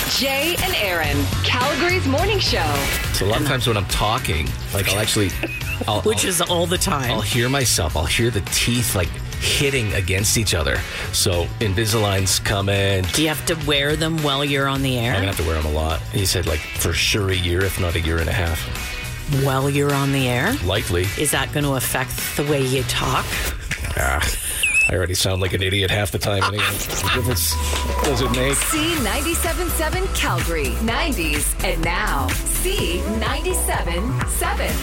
Jay and Aaron, Calgary's morning show. So a lot of times when I'm talking, like Which is all the time. I'll hear myself. I'll hear the teeth like hitting against each other. So Invisalign's coming. Do you have to wear them while you're on the I'm air? gonna have to wear them a lot. He said like for sure a year, if not a year and a half. While you're on the air? Likely. Is that going to affect the way you talk? I already sound like an idiot half the time anyway. What difference does it make? C97.7 Calgary, 90s, and now C97.7.